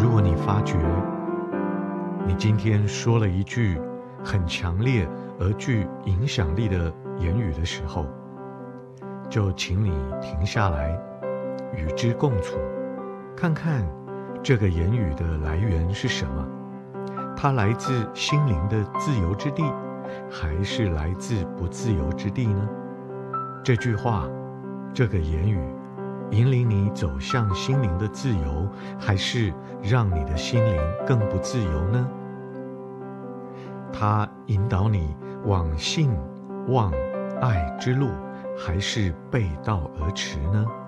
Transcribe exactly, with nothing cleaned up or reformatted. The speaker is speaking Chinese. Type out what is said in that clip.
如果你发觉你今天说了一句很强烈而具影响力的言语的时候，就请你停下来，与之共处，看看这个言语的来源是什么。它来自心灵的自由之地，还是来自不自由之地呢？这句话，这个言语，引领你走向心灵的自由，还是让你的心灵更不自由呢？它引导你往信、望、爱之路，还是背道而驰呢？